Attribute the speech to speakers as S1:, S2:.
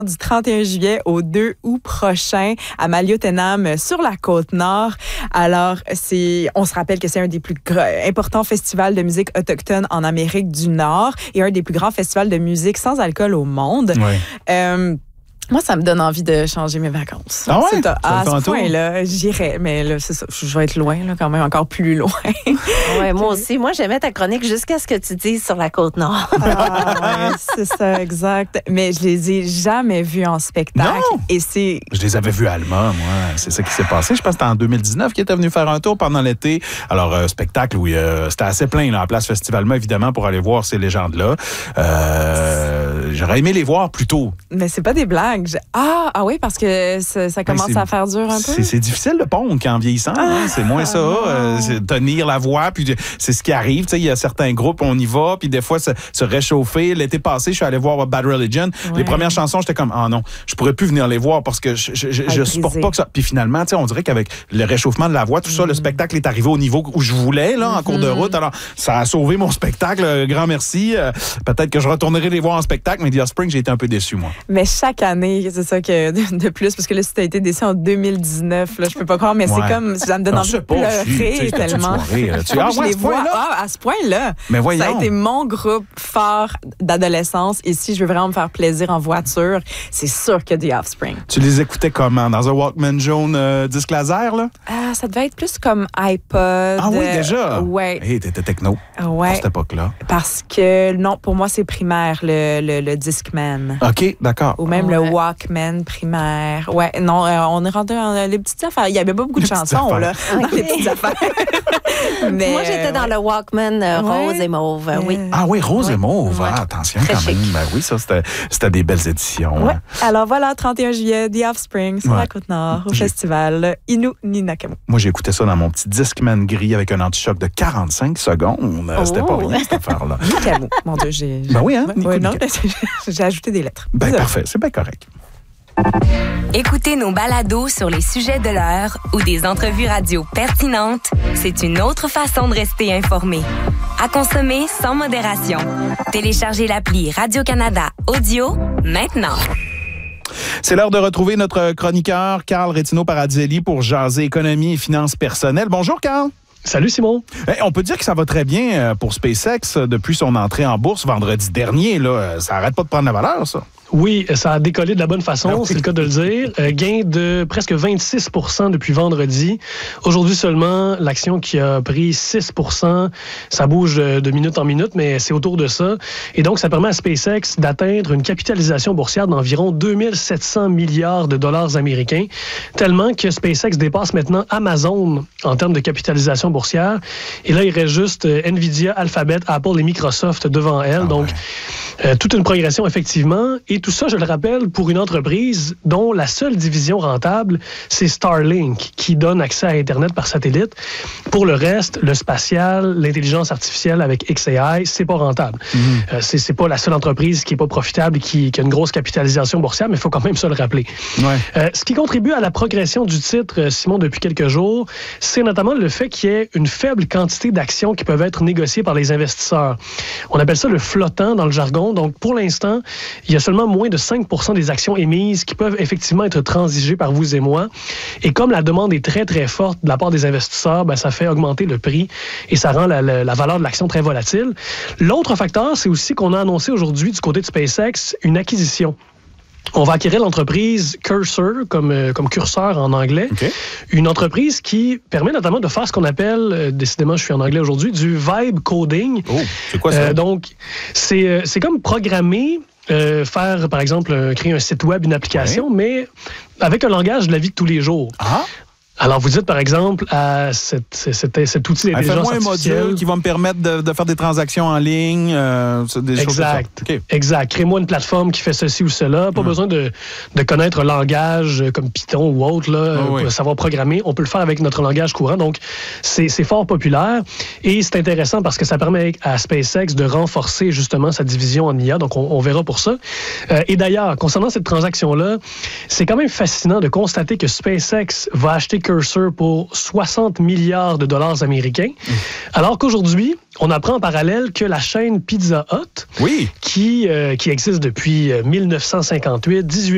S1: du 31 juillet au 2 août prochain à Maliotenam sur la Côte-Nord. Alors, on se rappelle que c'est un des plus importants festivals de musique autochtone en Amérique du Nord et un des plus grands festivals de musique sans alcool au monde.
S2: Ouais.
S1: Moi, ça me donne envie de changer mes vacances.
S2: Ah ouais?
S1: À ce point-là, j'irais. Mais là, c'est ça. Je vais être loin, là, quand même, encore plus loin.
S3: Ouais, moi aussi. Moi, j'aimais ta chronique jusqu'à ce que tu dises sur la Côte-Nord.
S1: Ouais, c'est ça, exact. Mais je les ai jamais vus en spectacle.
S2: Non!
S1: Et
S2: Je les avais vus à Alma, moi. C'est ça qui s'est passé. Je pense que c'était en 2019 qu'ils étaient venus faire un tour pendant l'été. Alors, spectacle où c'était assez plein, là, en place Festivalma, évidemment, pour aller voir ces légendes-là. J'aurais aimé les voir plus tôt.
S1: Mais c'est pas des blagues. Ah oui, parce que ça commence à faire dur un peu.
S2: C'est difficile de pondre qu'en vieillissant. C'est moins ça. C'est tenir la voix, puis c'est ce qui arrive. Il y a certains groupes, on y va, puis des fois, se réchauffer. L'été passé, je suis allé voir Bad Religion. Ouais. Les premières chansons, j'étais comme, non, je pourrais plus venir les voir parce que je supporte pas que ça. Puis finalement, on dirait qu'avec le réchauffement de la voix, tout ça, le spectacle est arrivé au niveau où je voulais, là, en cours de route. Alors, ça a sauvé mon spectacle. Grand merci. Peut-être que je retournerai les voir en spectacle, mais The Offspring, j'ai été un peu déçu, moi.
S1: Mais chaque année, c'est ça que de plus, parce que là, si tu as été déçu en 2019, là, je peux pas croire, mais c'est comme, ça me donne envie de pleurer tellement. Je les vois à ce point-là.
S2: Mais voyons.
S1: Ça a été mon groupe phare d'adolescence, et si je veux vraiment me faire plaisir en voiture, c'est sûr que The Offspring.
S2: Tu les écoutais comment? Dans un Walkman jaune disque laser, là?
S1: Ça devait être plus comme iPod.
S2: Ah oui, déjà?
S1: Ouais.
S2: Hey, t'étais techno à cette époque-là.
S1: Parce que, non, pour moi, c'est primaire, le Discman.
S2: OK, d'accord.
S1: Ou même le Walkman primaire. Ouais, non, on est rendu dans les petites affaires. Il n'y avait pas beaucoup de chansons, là, dans les petites affaires.
S3: Mais, moi, j'étais dans le Walkman rose et mauve, oui.
S2: Ah oui, rose et mauve. Ah, attention
S3: très
S2: quand
S3: chic.
S2: même. Ben oui, ça, c'était des belles éditions.
S1: Ouais. Alors voilà, 31 juillet, The Offspring, sur la Côte-Nord, au festival Innu Ni Nakamu.
S2: Moi, j'ai écouté ça dans mon petit Discman gris avec un anti-choc de 45 secondes. C'était pas rien, cette affaire-là.
S1: Nakamu. Mon Dieu, j'ai...
S2: Ben oui, hein?
S1: Non, j'ai ajouté des lettres.
S2: Ben parfait, c'est bien correct.
S4: Écoutez nos balados sur les sujets de l'heure ou des entrevues radio pertinentes, c'est une autre façon de rester informé. À consommer sans modération. Téléchargez l'appli Radio-Canada Audio maintenant.
S2: C'est l'heure de retrouver notre chroniqueur Carl Rétino-Paradzelli pour jaser économie et finances personnelles. Bonjour, Carl.
S5: Salut Simon.
S2: On peut dire que ça va très bien pour SpaceX depuis son entrée en bourse vendredi dernier. Là. Ça n'arrête pas de prendre la valeur, ça.
S5: Oui, ça a décollé de la bonne façon, c'est le cas de le dire. Gain de presque 26 % depuis vendredi. Aujourd'hui seulement, l'action qui a pris 6 %. Ça bouge de minute en minute, mais c'est autour de ça. Et donc, ça permet à SpaceX d'atteindre une capitalisation boursière d'environ 2700 milliards de dollars américains, tellement que SpaceX dépasse maintenant Amazon en termes de capitalisation boursière. Et là, il reste juste Nvidia, Alphabet, Apple et Microsoft devant elle. Donc, toute une progression, effectivement. Et tout ça, je le rappelle, pour une entreprise dont la seule division rentable, c'est Starlink, qui donne accès à Internet par satellite. Pour le reste, le spatial, l'intelligence artificielle avec xAI, c'est pas rentable. C'est pas la seule entreprise qui est pas profitable et qui a une grosse capitalisation boursière, mais il faut quand même se le rappeler. Ce qui contribue à la progression du titre, Simon, depuis quelques jours, c'est notamment le fait qu'il y ait une faible quantité d'actions qui peuvent être négociées par les investisseurs. On appelle ça le flottant dans le jargon. Donc, pour l'instant, il y a seulement moins de 5 % des actions émises qui peuvent effectivement être transigées par vous et moi. Et comme la demande est très, très forte de la part des investisseurs, ça fait augmenter le prix et ça rend la valeur de l'action très volatile. L'autre facteur, c'est aussi qu'on a annoncé aujourd'hui du côté de SpaceX une acquisition. On va acquérir l'entreprise Cursor, comme curseur en anglais. Une entreprise qui permet notamment de faire ce qu'on appelle, décidément je suis en anglais aujourd'hui, du vibe coding.
S2: C'est quoi ça?
S5: Donc, c'est comme programmer, faire par exemple, créer un site web, une application, mais avec un langage de la vie de tous les jours. Alors, vous dites, par exemple, à cet outil d'intelligence artificielle...
S2: Fais-moi un module qui va me permettre de faire des transactions en ligne, des choses comme ça.
S5: Exact. Crée-moi une plateforme qui fait ceci ou cela. Pas besoin de connaître un langage comme Python ou autre, pour savoir programmer. On peut le faire avec notre langage courant. Donc, c'est fort populaire. Et c'est intéressant parce que ça permet à SpaceX de renforcer justement sa division en IA. Donc, on verra pour ça. Et d'ailleurs, concernant cette transaction-là, c'est quand même fascinant de constater que SpaceX va acheter Cursor pour 60 milliards de dollars américains. Alors qu'aujourd'hui, on apprend en parallèle que la chaîne Pizza Hut, qui existe depuis 1958, 18